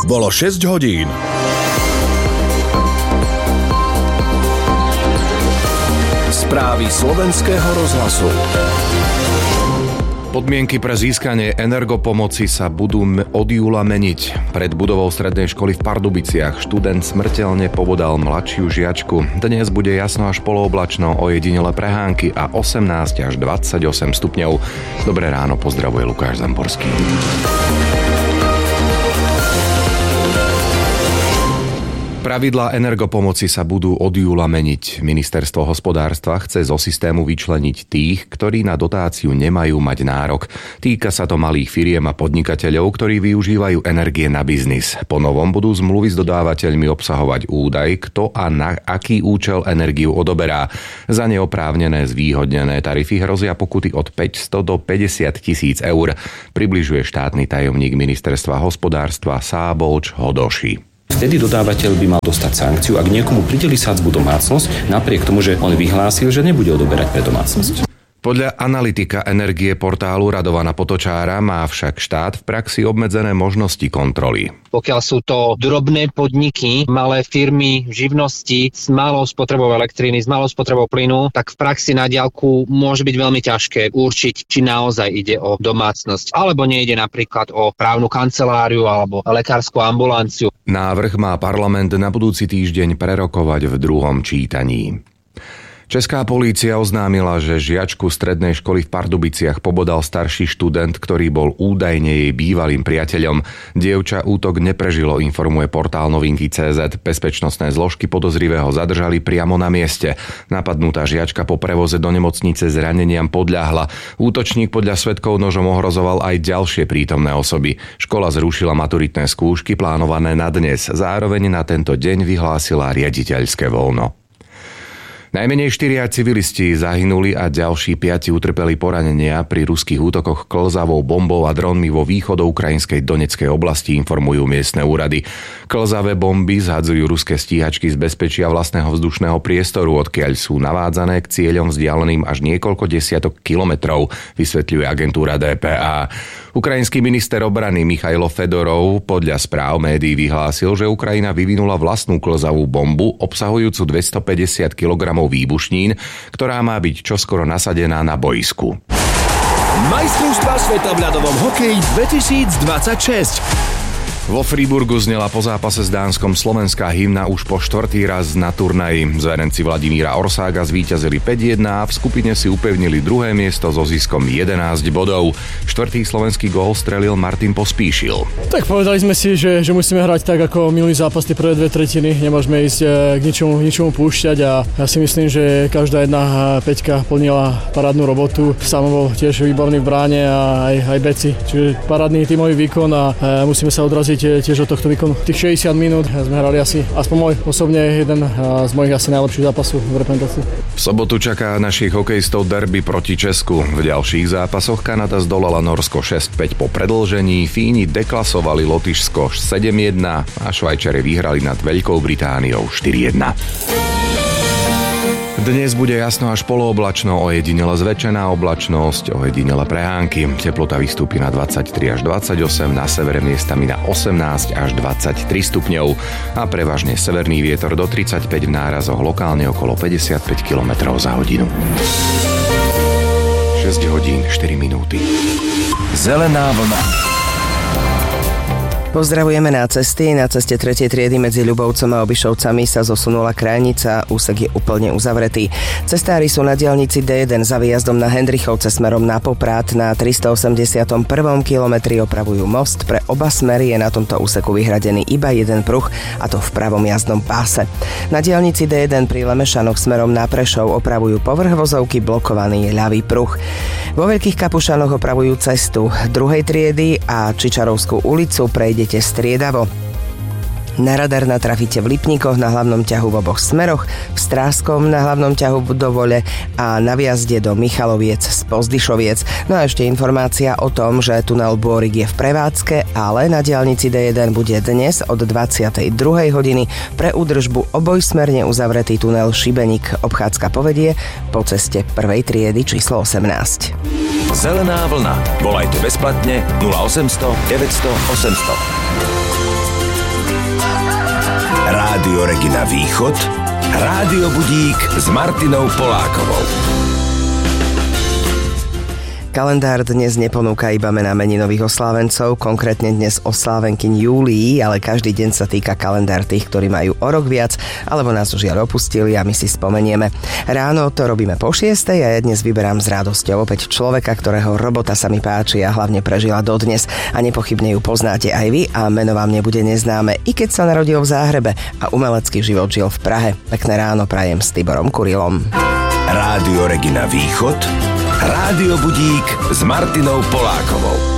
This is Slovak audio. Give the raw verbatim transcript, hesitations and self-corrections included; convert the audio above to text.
bolo šesť hodín. Správy slovenského rozhlasu. Podmienky pre získanie energopomoci sa budú od júla meniť. Pred budovou strednej školy v Pardubiciach študent smrteľne pobodal mladšiu žiačku. Dnes bude jasno až polooblačno, ojedinele prehánky a osemnásť až dvadsaťosem stupňov. Dobré ráno, pozdravuje Lukáš Zamborský. Pravidlá energopomoci sa budú od júla meniť. Ministerstvo hospodárstva chce zo systému vyčleniť tých, ktorí na dotáciu nemajú mať nárok. Týka sa to malých firiem a podnikateľov, ktorí využívajú energie na biznis. Po novom budú zmluvy s dodávateľmi obsahovať údaj, kto a na aký účel energiu odoberá. Za neoprávnené zvýhodnené tarify hrozia pokuty od päťsto do päťdesiat tisíc eur, približuje štátny tajomník Ministerstva hospodárstva Sábolč Hodoši. Vtedy dodávateľ by mal dostať sankciu, ak niekomu prideli sadzbu domácnosť, napriek tomu, že on vyhlásil, že nebude odoberať pre domácnosť. Podľa analytika energie portálu Radovana Potočára má však štát v praxi obmedzené možnosti kontroly. Pokiaľ sú to drobné podniky, malé firmy, živnosti s malou spotrebou elektriny, s malou spotrebou plynu, tak v praxi na diaľku môže byť veľmi ťažké určiť, či naozaj ide o domácnosť, alebo nejde napríklad o právnu kanceláriu alebo lekárskú ambulanciu. Návrh má parlament na budúci týždeň prerokovať v druhom čítaní. Česká polícia oznámila, že žiačku strednej školy v Pardubiciach pobodal starší študent, ktorý bol údajne jej bývalým priateľom. Dievča útok neprežilo, informuje portál novinky bodka cé zet. Bezpečnostné zložky podozrivého zadržali priamo na mieste. Napadnutá žiačka po prevoze do nemocnice zraneniam podľahla. Útočník podľa svedkov nožom ohrozoval aj ďalšie prítomné osoby. Škola zrušila maturitné skúšky plánované na dnes. Zároveň na tento deň vyhlásila riaditeľské voľno. Najmenej štyria civilisti zahynuli a ďalší piati utrpeli poranenia pri ruských útokoch klzavou bombou a dronmi vo východoukrajinskej Doneckej oblasti, informujú miestne úrady. Klzavé bomby zhadzujú ruské stíhačky z bezpečia vlastného vzdušného priestoru, odkiaľ sú navádzané k cieľom vzdialeným až niekoľko desiatok kilometrov, vysvetľuje agentúra dé pé á. Ukrajinský minister obrany Michailo Fedorov podľa správ médií vyhlásil, že Ukrajina vyvinula vlastnú klzavú bombu obsahujúcu dvestopäťdesiat kilogramov výbušnín, ktorá má byť čoskoro nasadená na boisku. Majstrovstvá sveta v ľadovom hokeji dvetisícdvadsaťšesť. Vo Friburgu znela po zápase s Dánskom slovenská hymna už po štvrtý raz na turnaji. Zverenci Vladimíra Orsága zvíťazili päť jedna a v skupine si upevnili druhé miesto so ziskom jedenásť bodov. Štvrtý slovenský gól strelil Martin Pospíšil. Tak povedali sme si, že, že musíme hrať tak ako minulý zápas, tie prvé dve tretiny. Nemôžeme ísť k ničomu, ničomu púšťať a ja si myslím, že každá jedna peťka plnila parádnu robotu. Samo bol tiež výborný v bráne a aj, aj beci. Čiže parádny tímový výkon a musíme sa odraziť tiež od tohto výkonu. Tých šesťdesiat minút sme hrali asi, aspoň môj osobne, jeden z mojich asi najlepších zápasov v reprezentácii. V sobotu čaká našich hokejistov derby proti Česku. V ďalších zápasoch Kanada zdolala Norsko šesť päť po predĺžení, Fíni deklasovali Lotyšsko sedem jedna a Švajčari vyhrali nad Veľkou Britániou štyri jedna. Dnes bude jasno až polooblačno, ojedinele zväčšená oblačnosť, ojedinele prehánky. Teplota vystúpi na dvadsaťtri až dvadsaťosem, na severe miestami na osemnásť až dvadsaťtri stupňov a prevažne severný vietor do tridsaťpäť, v nárazoch lokálne okolo päťdesiatpäť kilometrov za hodinu. šesť hodín štyri minúty. Zelená vlna. Pozdravujeme na cesty. Na ceste tretej triedy medzi Ľubovcom a Obišovcami sa zosunula krajnica, úsek je úplne uzavretý. Cestári sú na diaľnici dé jeden za výjazdom na Hendrichovce smerom na Poprad. Na tristoosemdesiatom prvom kilometri opravujú most. Pre oba smery je na tomto úseku vyhradený iba jeden pruh, a to v pravom jazdnom páse. Na diaľnici dé jeden pri Lemešanoch smerom na Prešov opravujú povrch vozovky, blokovaný je ľavý pruh. Vo Veľkých Kapušanoch opravujú cestu druhej triedy a Čičarovskú ulicu prejdete striedavo. Na radar natrafíte v Lipníkoch na hlavnom ťahu v oboch smeroch, v Strážskom na hlavnom ťahu do Vole a na vjazde do Michaloviec z Pozdyšoviec. No a ešte informácia o tom, že tunel Bôrik je v prevádzke, ale na diaľnici dé jeden bude dnes od dvadsiatej druhej hodiny pre údržbu obojsmerne uzavretý tunel Šibenik. Obchádzka povedie po ceste prvej triedy číslo osemnásť. Zelená vlna. Volajte bezplatne nula osemsto deväťsto osemsto. Rádio Regina Východ, Rádio Budík s Martinou Polákovou. Kalendár dnes neponúka iba mená meninových oslávencov, konkrétne dnes oslávenkyň Júlii, ale každý deň sa týka kalendár tých, ktorí majú o rok viac, alebo nás už žiaľ opustili a my si spomenieme. Ráno to robíme po šiestej a ja dnes vyberám s radosťou opäť človeka, ktorého robota sa mi páči a hlavne prežila dodnes a nepochybne ju poznáte aj vy a meno vám nebude neznáme, i keď sa narodil v Záhrebe a umelecký život žil v Prahe. Pekné ráno prajem s Tiborom Kurilom. Rádio Regina Východ, Rádio Budík s Martinou Polákovou.